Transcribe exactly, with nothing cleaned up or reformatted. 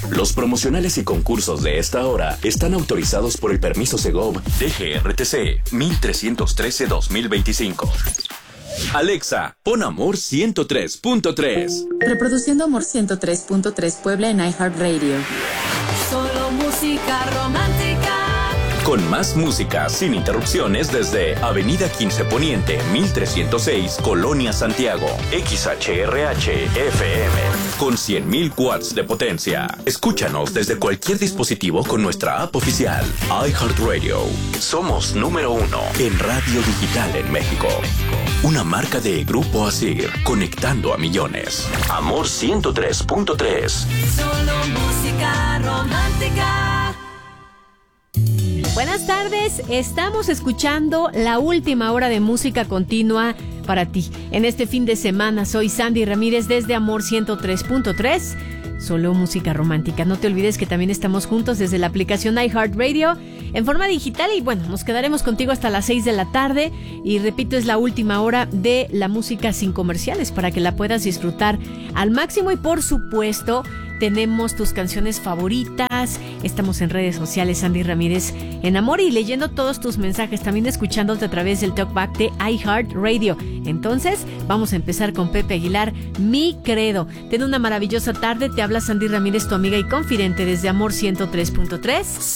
Los promocionales y concursos de esta hora están autorizados por el permiso Segov D G R T C mil trescientos trece guión dos mil veinticinco. Alexa, pon Amor ciento tres punto tres. Reproduciendo Amor ciento tres punto tres Puebla en iHeartRadio. Solo música romántica. Con más música sin interrupciones desde Avenida quince Poniente, mil trescientos seis, Colonia Santiago. X H R H F M. Con cien mil watts de potencia. Escúchanos desde cualquier dispositivo con nuestra app oficial. iHeartRadio. Somos número uno en radio digital en México. Una marca de Grupo Asir, conectando a millones. Amor ciento tres punto tres. Solo música romántica. Buenas tardes, estamos escuchando la última hora de música continua para ti. En este fin de semana soy Sandy Ramírez desde Amor ciento tres punto tres. Solo música romántica. No te olvides que también estamos juntos desde la aplicación iHeartRadio en forma digital y bueno, nos quedaremos contigo hasta las seis de la tarde y repito, es la última hora de la música sin comerciales para que la puedas disfrutar al máximo y por supuesto tenemos tus canciones favoritas. Estamos en redes sociales, Sandy Ramírez en Amor y leyendo todos tus mensajes, también escuchándote a través del talkback de iHeartRadio. Entonces, vamos a empezar con Pepe Aguilar, Mi Credo. Ten una maravillosa tarde, te habla Sandy Ramírez, tu amiga y confidente desde Amor ciento tres punto tres.